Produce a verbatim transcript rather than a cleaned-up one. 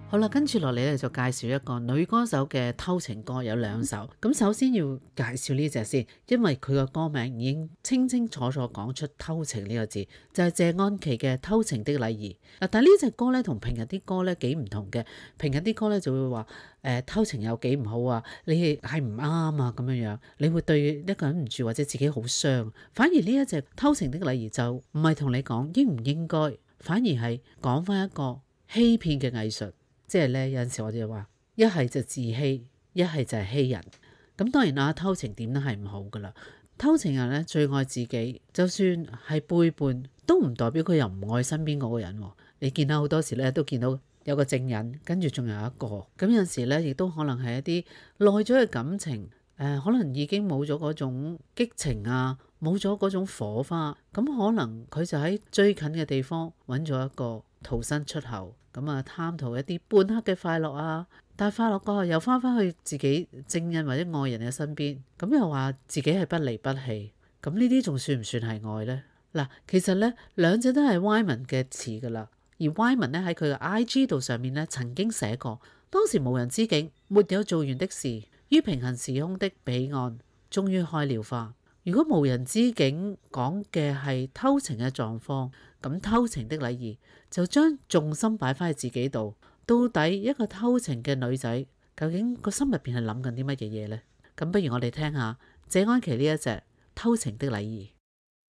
好啦，跟住落嚟咧就介紹一個女歌手嘅偷情歌，有兩首。咁首先要介紹呢隻先，因為佢個歌名已經清清楚楚講出偷情呢個字，就係謝安琪嘅《偷情的禮儀》。嗱，但係呢隻歌咧同平日啲歌咧幾唔同嘅。平日啲歌咧就會話誒、呃、偷情有幾唔好啊，你係唔啱啊咁樣樣，你會對一個人唔住或者自己好傷。反而呢一隻《偷情的禮儀》就唔係同你講應唔應該，反而係講翻一個欺騙嘅藝術。即係咧，有陣時我哋話一係就自欺，一係就係欺人。咁當然啦，偷情點都係唔好噶啦。偷情人咧最愛自己，就算係背叛，都唔代表佢又唔愛身邊嗰個人。你見到好多時咧，都見到有個證人，跟住仲有一個。咁有陣時咧，亦都可能係一啲耐咗嘅感情，誒、呃，可能已經冇咗嗰種激情啊，冇咗嗰種火花。咁可能佢就喺最近嘅地方揾咗一個逃生出口。咁啊，貪圖一啲半刻嘅快樂啊，但係快樂過後又翻返去自己正人或者愛人嘅身邊，咁又話自己係不離不棄，咁呢啲仲算唔算係愛呢？嗱，其實呢兩者都係 Wyman 嘅詞噶啦，而 Wyman 呢喺佢嘅 I G 度上面呢曾經寫過，當時無人之境，沒有做完的事，於平行時空的彼岸，終於開了花。如果無人之境講嘅係偷情嘅狀況，咁偷情的禮儀就將重心擺翻喺自己度。到底一個偷情嘅女仔究竟個心入邊係諗緊啲乜嘢嘢呢？咁不如我哋聽下謝安琪呢一隻偷情的禮儀。